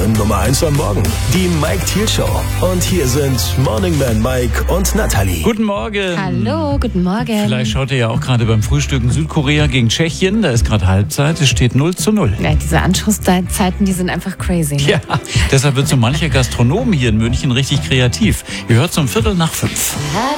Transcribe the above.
Nummer 1 am Morgen. Die Mike Thiel Show. Und hier sind Morning Man Mike und Natalie. Guten Morgen. Hallo, guten Morgen. Vielleicht schaut ihr ja auch gerade beim Frühstücken Südkorea gegen Tschechien. Da ist gerade Halbzeit. Es steht 0:0. Ja, diese Anschlusszeiten, die sind einfach crazy. Ne? Ja, deshalb wird so mancher Gastronom hier in München richtig kreativ. Ihr hört um 4:45.